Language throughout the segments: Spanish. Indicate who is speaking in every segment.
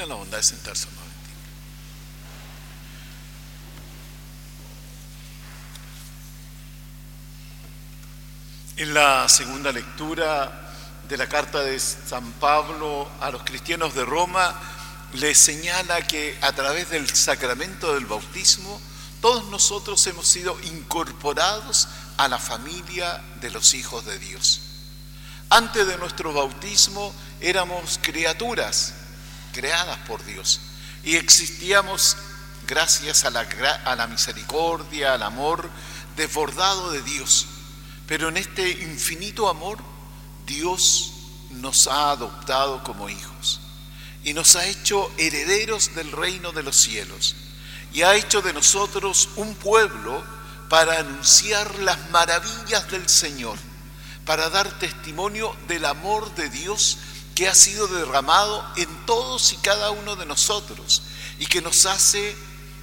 Speaker 1: Tengan la bondad de sentarse un momento. En la segunda lectura de la carta de San Pablo a los cristianos de Roma, les señala que a través del sacramento del bautismo, todos nosotros hemos sido incorporados a la familia de los hijos de Dios. Antes de nuestro bautismo éramos criaturas creadas por Dios y existíamos gracias a la misericordia, al amor desbordado de Dios. Pero en este infinito amor, Dios nos ha adoptado como hijos y nos ha hecho herederos del reino de los cielos y ha hecho de nosotros un pueblo para anunciar las maravillas del Señor, para dar testimonio del amor de Dios que ha sido derramado en todos y cada uno de nosotros y que nos hace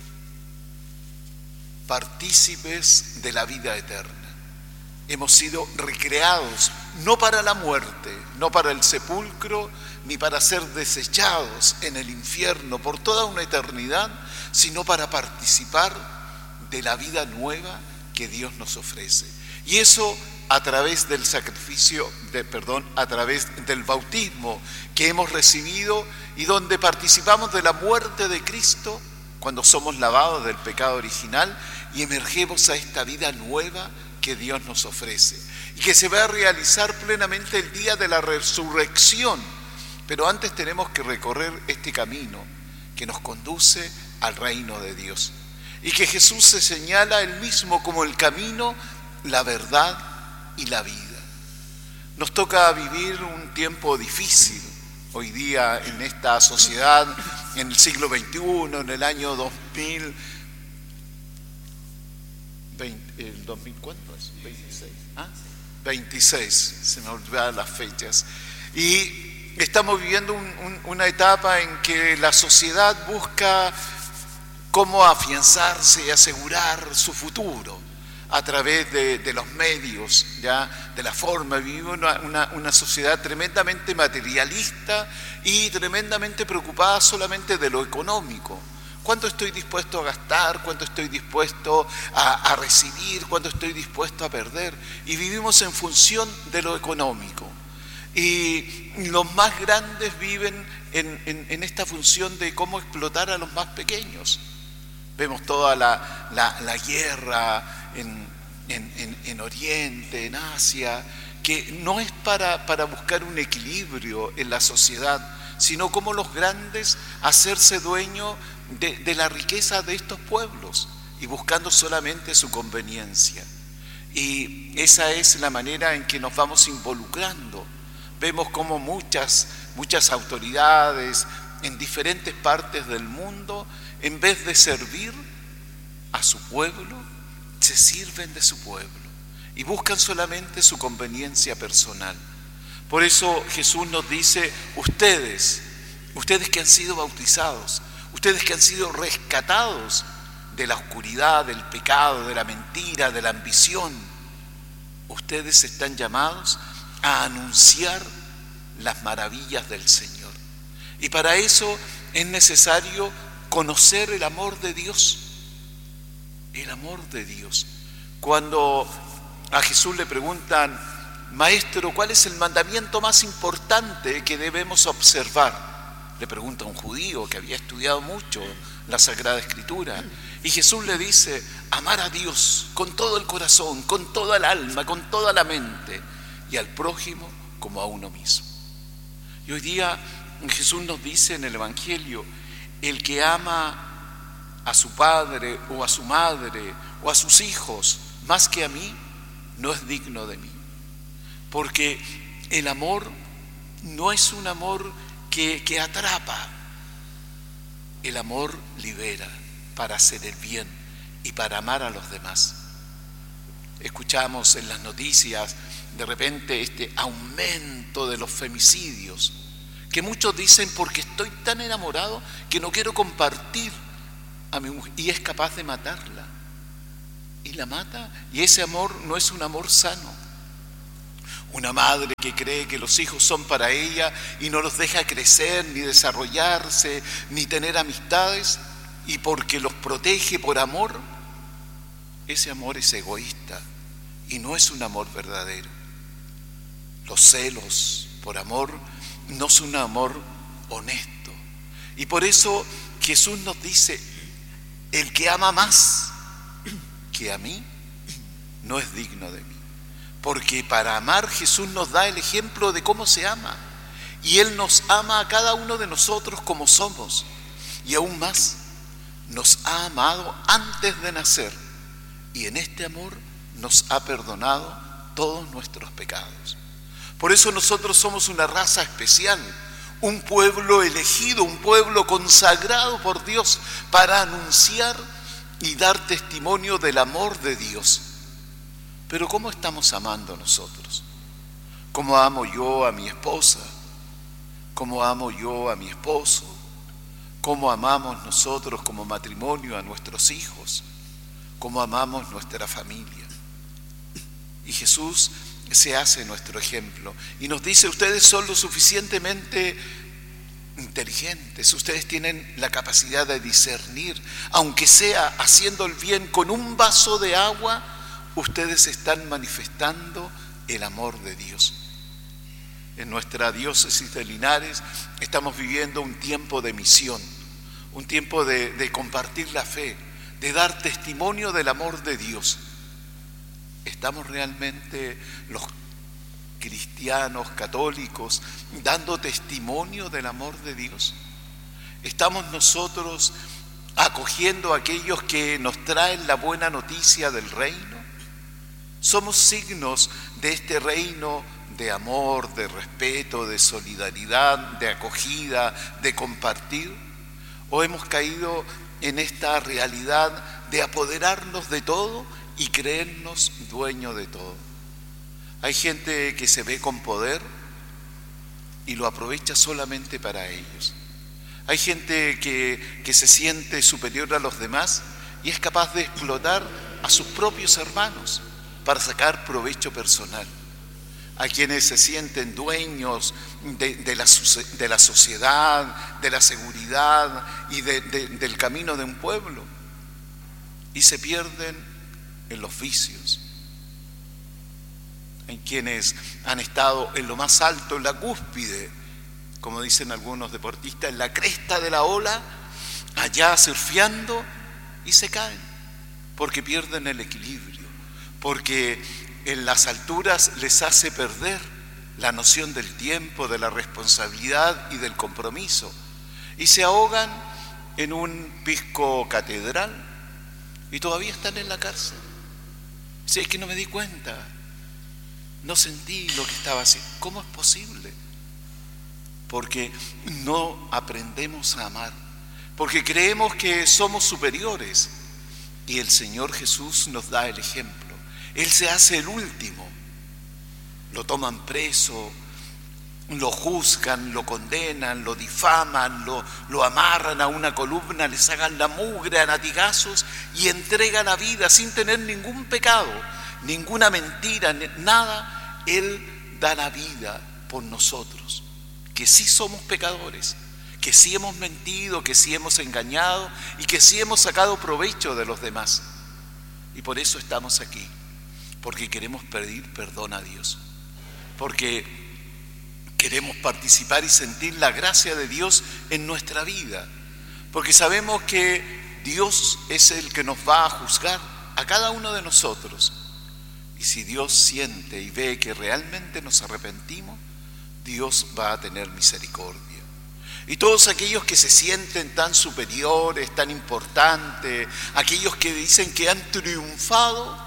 Speaker 1: partícipes de la vida eterna. Hemos sido recreados no para la muerte, no para el sepulcro, ni para ser desechados en el infierno por toda una eternidad, sino para participar de la vida nueva que Dios nos ofrece. Y eso a través del a través del bautismo que hemos recibido y donde participamos de la muerte de Cristo cuando somos lavados del pecado original y emergemos a esta vida nueva que Dios nos ofrece y que se va a realizar plenamente el día de la resurrección. Pero antes tenemos que recorrer este camino que nos conduce al reino de Dios y que Jesús se señala él mismo como el camino, la verdad y la vida. Nos toca vivir un tiempo difícil hoy día en esta sociedad, en el siglo XXI, en el año 2000. ¿El 2000 cuánto es? 26. 26, se me olvidan las fechas. Y estamos viviendo una etapa en que la sociedad busca cómo afianzarse y asegurar su futuro a través de los medios, ¿ya? De la forma. Vivimos una sociedad tremendamente materialista y tremendamente preocupada solamente de lo económico. ¿Cuánto estoy dispuesto a gastar? ¿Cuánto estoy dispuesto a recibir? ¿Cuánto estoy dispuesto a perder? Y vivimos en función de lo económico. Y los más grandes viven en esta función de cómo explotar a los más pequeños. Vemos toda la guerra en Oriente, en Asia, que no es para buscar un equilibrio en la sociedad, sino como los grandes hacerse dueños de la riqueza de estos pueblos y buscando solamente su conveniencia. Y esa es la manera en que nos vamos involucrando. Vemos como muchas autoridades en diferentes partes del mundo, en vez de servir a su pueblo, se sirven de su pueblo y buscan solamente su conveniencia personal. Por eso Jesús nos dice, ustedes que han sido bautizados, ustedes que han sido rescatados de la oscuridad, del pecado, de la mentira, de la ambición, ustedes están llamados a anunciar las maravillas del Señor. Y para eso es necesario conocer el amor de Dios. El amor de Dios. Cuando a Jesús le preguntan, Maestro, ¿cuál es el mandamiento más importante que debemos observar? Le pregunta un judío que había estudiado mucho la Sagrada Escritura. Y Jesús le dice, amar a Dios con todo el corazón, con toda el alma, con toda la mente, y al prójimo como a uno mismo. Y hoy día Jesús nos dice en el Evangelio, el que ama a su padre o a su madre o a sus hijos más que a mí, no es digno de mí. Porque el amor no es un amor que atrapa. El amor libera para hacer el bien y para amar a los demás. Escuchamos en las noticias de repente este aumento de los femicidios, que muchos dicen porque estoy tan enamorado que no quiero compartir a mi mujer, y es capaz de matarla. Y la mata, y ese amor no es un amor sano. Una madre que cree que los hijos son para ella y no los deja crecer, ni desarrollarse, ni tener amistades, y porque los protege por amor, ese amor es egoísta y no es un amor verdadero. Los celos por amor no son un amor honesto. Y por eso Jesús nos dice, el que ama más que a mí no es digno de mí. Porque para amar Jesús nos da el ejemplo de cómo se ama. Y Él nos ama a cada uno de nosotros como somos. Y aún más, nos ha amado antes de nacer. Y en este amor nos ha perdonado todos nuestros pecados. Por eso nosotros somos una raza especial, un pueblo elegido, un pueblo consagrado por Dios para anunciar y dar testimonio del amor de Dios. Pero ¿cómo estamos amando nosotros? ¿Cómo amo yo a mi esposa? ¿Cómo amo yo a mi esposo? ¿Cómo amamos nosotros como matrimonio a nuestros hijos? ¿Cómo amamos nuestra familia? Y Jesús se hace nuestro ejemplo y nos dice, ustedes son lo suficientemente inteligentes, ustedes tienen la capacidad de discernir, aunque sea haciendo el bien con un vaso de agua, ustedes están manifestando el amor de Dios. En nuestra diócesis de Linares estamos viviendo un tiempo de misión, un tiempo de compartir la fe, de dar testimonio del amor de Dios. ¿Estamos realmente los cristianos católicos dando testimonio del amor de Dios? ¿Estamos nosotros acogiendo a aquellos que nos traen la buena noticia del reino? ¿Somos signos de este reino de amor, de respeto, de solidaridad, de acogida, de compartir? ¿O hemos caído en esta realidad de apoderarnos de todo y creernos dueños de todo? Hay gente que se ve con poder y lo aprovecha solamente para ellos. Hay gente que se siente superior a los demás y es capaz de explotar a sus propios hermanos para sacar provecho personal. A quienes se sienten dueños de la sociedad, de la seguridad y del camino de un pueblo, y se pierden en los vicios. Hay quienes han estado en lo más alto, en la cúspide, como dicen algunos deportistas, en la cresta de la ola, allá surfeando, y se caen porque pierden el equilibrio, porque en las alturas les hace perder la noción del tiempo, de la responsabilidad y del compromiso, y se ahogan en un pisco catedral y todavía están en la cárcel. Si es que no me di cuenta, no sentí lo que estaba haciendo. ¿Cómo es posible? Porque no aprendemos a amar, porque creemos que somos superiores, y el Señor Jesús nos da el ejemplo. Él se hace el último, lo toman preso, lo juzgan, lo condenan, lo difaman, lo amarran a una columna, le sacan la mugre a latigazos y entrega la vida sin tener ningún pecado, ninguna mentira, nada. Él da la vida por nosotros, que sí somos pecadores, que sí hemos mentido, que sí hemos engañado y que sí hemos sacado provecho de los demás. Y por eso estamos aquí, porque queremos pedir perdón a Dios, porque queremos participar y sentir la gracia de Dios en nuestra vida, porque sabemos que Dios es el que nos va a juzgar a cada uno de nosotros. Y si Dios siente y ve que realmente nos arrepentimos, Dios va a tener misericordia. Y todos aquellos que se sienten tan superiores, tan importantes, aquellos que dicen que han triunfado,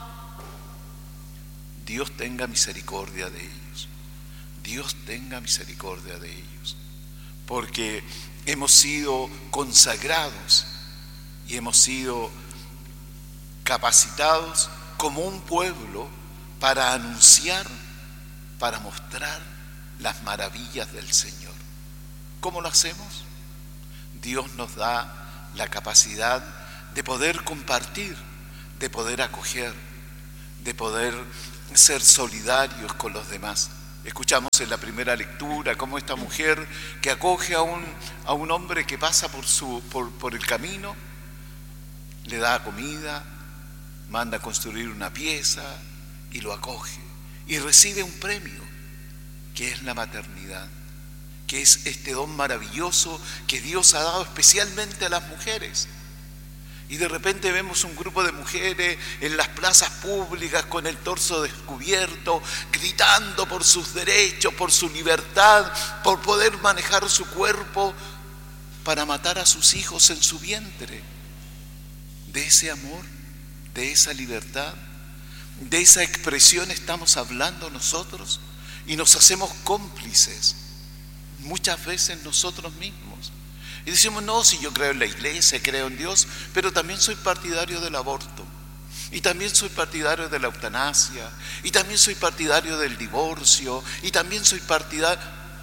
Speaker 1: Dios tenga misericordia de ellos. Dios tenga misericordia de ellos. Porque hemos sido consagrados y hemos sido capacitados como un pueblo para anunciar, para mostrar las maravillas del Señor. ¿Cómo lo hacemos? Dios nos da la capacidad de poder compartir, de poder acoger, de poder ser solidarios con los demás. Escuchamos en la primera lectura cómo esta mujer que acoge a un hombre que pasa por el camino, le da comida, manda a construir una pieza y lo acoge. Y recibe un premio, que es la maternidad, que es este don maravilloso que Dios ha dado especialmente a las mujeres. Y de repente vemos un grupo de mujeres en las plazas públicas con el torso descubierto, gritando por sus derechos, por su libertad, por poder manejar su cuerpo para matar a sus hijos en su vientre. De ese amor, de esa libertad, de esa expresión estamos hablando nosotros y nos hacemos cómplices muchas veces nosotros mismos. Y decimos, no, si yo creo en la iglesia, creo en Dios, pero también soy partidario del aborto, y también soy partidario de la eutanasia, y también soy partidario del divorcio, y también soy partidario,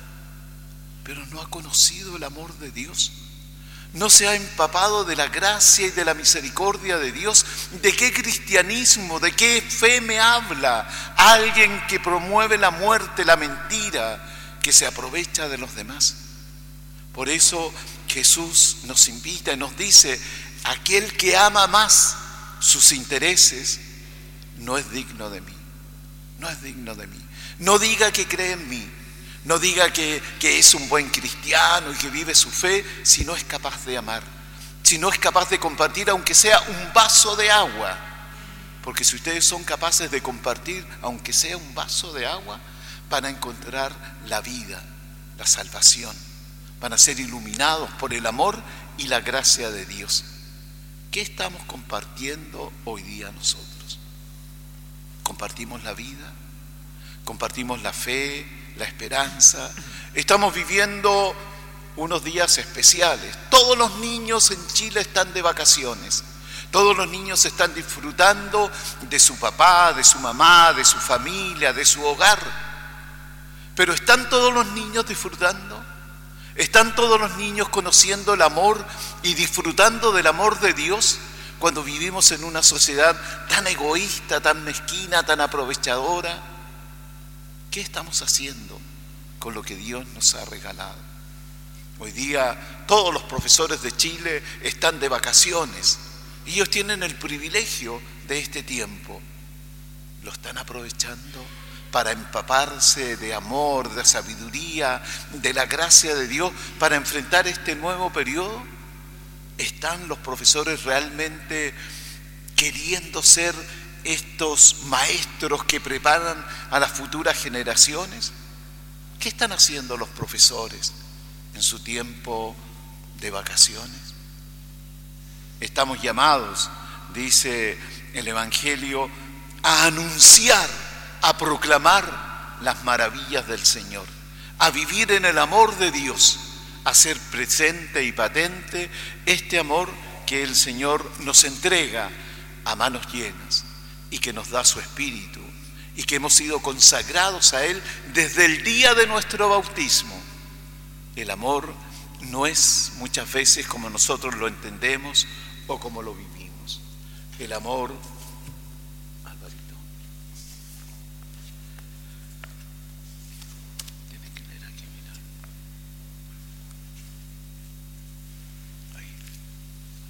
Speaker 1: pero no ha conocido el amor de Dios, no se ha empapado de la gracia y de la misericordia de Dios. ¿De qué cristianismo, de qué fe me habla alguien que promueve la muerte, la mentira, que se aprovecha de los demás? Por eso Jesús nos invita y nos dice, aquel que ama más sus intereses no es digno de mí, no es digno de mí. No diga que cree en mí, no diga que es un buen cristiano y que vive su fe, si no es capaz de amar, si no es capaz de compartir aunque sea un vaso de agua. Porque si ustedes son capaces de compartir aunque sea un vaso de agua, van a encontrar la vida, la salvación. Van a ser iluminados por el amor y la gracia de Dios. ¿Qué estamos compartiendo hoy día nosotros? ¿Compartimos la vida? ¿Compartimos la fe, la esperanza? Estamos viviendo unos días especiales. Todos los niños en Chile están de vacaciones. Todos los niños están disfrutando de su papá, de su mamá, de su familia, de su hogar. Pero ¿están todos los niños disfrutando? ¿Están todos los niños conociendo el amor y disfrutando del amor de Dios cuando vivimos en una sociedad tan egoísta, tan mezquina, tan aprovechadora? ¿Qué estamos haciendo con lo que Dios nos ha regalado? Hoy día todos los profesores de Chile están de vacaciones y ellos tienen el privilegio de este tiempo. ¿Lo están aprovechando para empaparse de amor, de sabiduría, de la gracia de Dios para enfrentar este nuevo periodo? ¿Están los profesores realmente queriendo ser estos maestros que preparan a las futuras generaciones? ¿Qué están haciendo los profesores en su tiempo de vacaciones? Estamos llamados, dice el Evangelio, a anunciar, a proclamar las maravillas del Señor, a vivir en el amor de Dios, a ser presente y patente este amor que el Señor nos entrega a manos llenas y que nos da su Espíritu y que hemos sido consagrados a Él desde el día de nuestro bautismo. El amor no es muchas veces como nosotros lo entendemos o como lo vivimos. El amor, Alvarito,